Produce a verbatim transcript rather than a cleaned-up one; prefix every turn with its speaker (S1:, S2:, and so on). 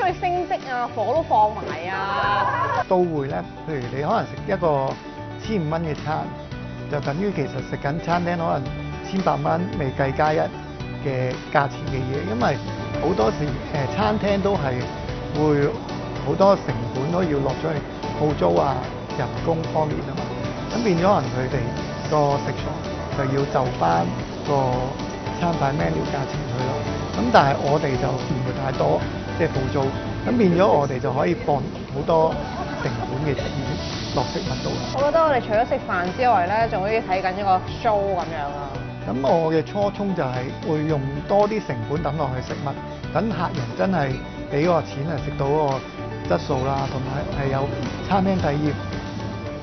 S1: 以升職啊，火都放埋啊？
S2: 都會咧，譬如你可能食一個千五蚊嘅餐，就等於其實食緊餐廳可能千八蚊未計加一嘅價錢嘅嘢，因為好多時誒、呃、餐廳都係會好多成本都要落咗去鋪租啊、人工方面啊嘛，咁變咗可能佢哋個食材就要就翻個餐牌 menu 價錢去咯。咁但係我哋就唔會太多即係鋪租，咁變咗我哋就可以放好多成本嘅錢落食物度啦。
S1: 我覺得我哋除咗食飯之外咧，仲可以睇緊一個 show 咁樣咯。
S2: 咁我嘅初衷就係會用多啲成本等落去食物，等客人真係俾個錢係食到嗰個質素啦，同埋係有餐廳體驗。